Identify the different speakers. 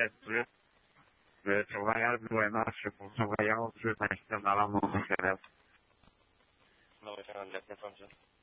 Speaker 1: 4-8. Le surveillant du OMH pour surveillance 8 inscrits dans l'ordre non fonctionnel.
Speaker 2: Non, référent de la plateforme, ça.